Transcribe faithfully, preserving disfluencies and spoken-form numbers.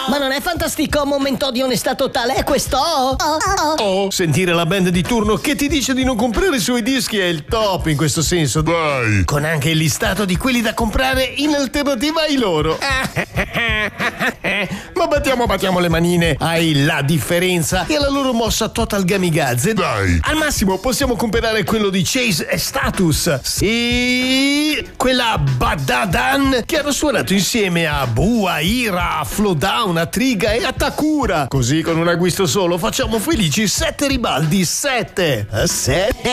Ma non è fantastico momento di onestà totale questo? Oh, oh. Oh, sentire la band di turno che ti dice di non comprare i suoi dischi è il top in questo senso. Dai! Con anche il listato di quelli da comprare in alternativa ai loro. Ma battiamo, battiamo le manine ai La Differenza e alla loro mossa Total Gamikaze. Dai! Al massimo possiamo comprare quello di Chase e Status. Sì, quella Badadan che hanno suonato insieme a Bua, Ira, a Flowdown, a Triga e a Takura. Così con un acquisto solo facciamo felici sette ribaldi, sette. Sette.